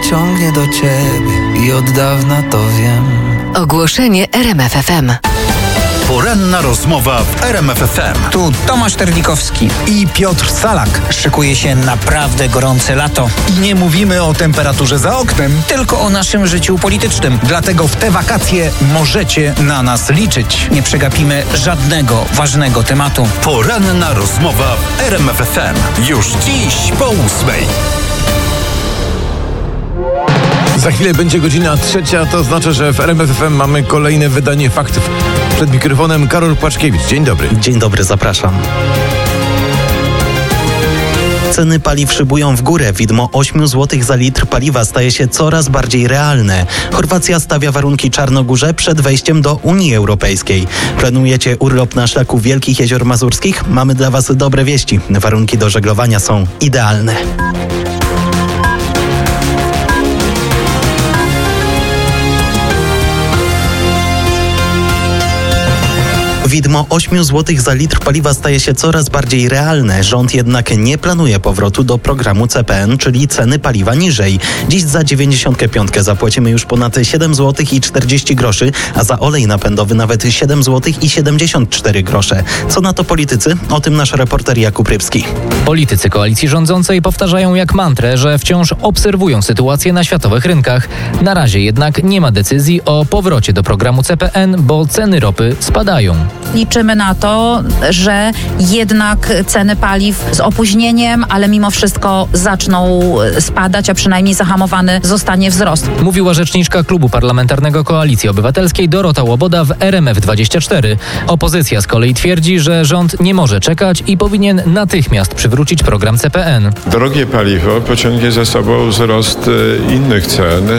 ciągnie do ciebie i od dawna to wiem. Ogłoszenie RMF FM. Poranna rozmowa w RMF FM. Tu Tomasz Terlikowski i Piotr Salak. Szykuje się naprawdę gorące lato. I nie mówimy o temperaturze za oknem, Tylko o naszym życiu politycznym. dlatego w te wakacje możecie na nas liczyć. Nie przegapimy żadnego ważnego tematu. Poranna rozmowa w RMF FM. Już dziś po 8:00. Za chwilę będzie godzina 3, to znaczy, że w RMF FM mamy kolejne wydanie faktów. Przed mikrofonem Karol Płaczkiewicz. Dzień dobry. Dzień dobry, zapraszam. Ceny paliw szybują w górę. Widmo 8 zł za litr paliwa staje się coraz bardziej realne. Chorwacja stawia warunki Czarnogórze przed wejściem do Unii Europejskiej. Planujecie urlop na szlaku Wielkich Jezior Mazurskich? Mamy dla Was dobre wieści. Warunki do żeglowania są idealne. Widmo 8 zł za litr paliwa staje się coraz bardziej realne. Rząd jednak nie planuje powrotu do programu CPN, czyli ceny paliwa niżej. Dziś za 95 zapłacimy już ponad 7 zł i 40 groszy, a za olej napędowy nawet 7 zł i 74 grosze. Co na to politycy? O tym nasz reporter Jakub Rybski. Politycy koalicji rządzącej powtarzają jak mantrę, że wciąż obserwują sytuację na światowych rynkach. Na razie jednak nie ma decyzji o powrocie do programu CPN, bo ceny ropy spadają. Liczymy na to, że jednak ceny paliw z opóźnieniem, ale mimo wszystko zaczną spadać, a przynajmniej zahamowany zostanie wzrost. Mówiła rzeczniczka Klubu Parlamentarnego Koalicji Obywatelskiej Dorota Łoboda w RMF24. Opozycja z kolei twierdzi, że rząd nie może czekać i powinien natychmiast przywrócić program CPN. Drogie paliwo pociągnie za sobą wzrost innych cen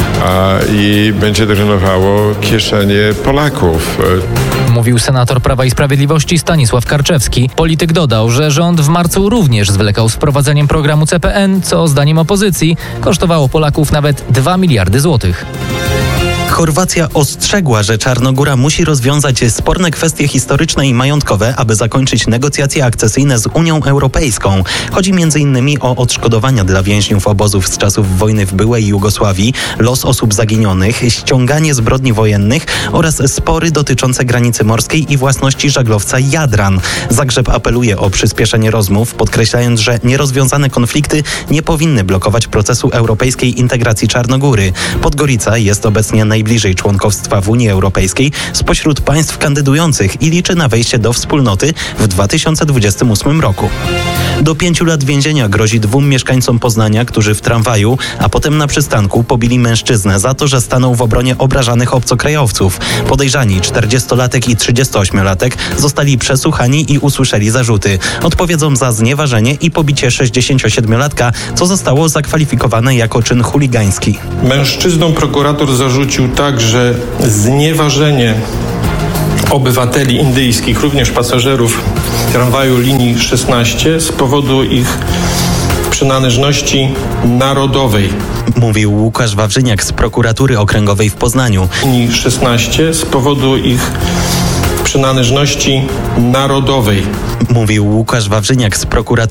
i będzie drenowało kieszenie Polaków. Mówił senator Prawa i Sprawiedliwości Stanisław Karczewski. Polityk dodał, że rząd w marcu również zwlekał z wprowadzeniem programu CPN, co zdaniem opozycji kosztowało Polaków nawet 2 miliardy złotych. Chorwacja ostrzegła, że Czarnogóra musi rozwiązać sporne kwestie historyczne i majątkowe, aby zakończyć negocjacje akcesyjne z Unią Europejską. Chodzi m.in. o odszkodowania dla więźniów obozów z czasów wojny w byłej Jugosławii, los osób zaginionych, ściąganie zbrodni wojennych oraz spory dotyczące granicy morskiej i własności żaglowca Jadran. Zagrzeb apeluje o przyspieszenie rozmów, podkreślając, że nierozwiązane konflikty nie powinny blokować procesu europejskiej integracji Czarnogóry. Podgorica jest obecnie najbliżej członkostwa w Unii Europejskiej spośród państw kandydujących i liczy na wejście do wspólnoty w 2028 roku. Do 5 lat więzienia grozi 2 mieszkańcom Poznania, którzy w tramwaju, a potem na przystanku pobili mężczyznę za to, że stanął w obronie obrażanych obcokrajowców. Podejrzani 40-latek i 38-latek zostali przesłuchani i usłyszeli zarzuty. Odpowiedzą za znieważenie i pobicie 67-latka, co zostało zakwalifikowane jako czyn chuligański. Mężczyznom prokurator zarzucił także znieważenie obywateli indyjskich, również pasażerów tramwaju linii 16 z powodu ich przynależności narodowej. Mówił Łukasz Wawrzyniak z prokuratury okręgowej w Poznaniu. Linii 16 z powodu ich przynależności narodowej. Mówił Łukasz Wawrzyniak z prokuratury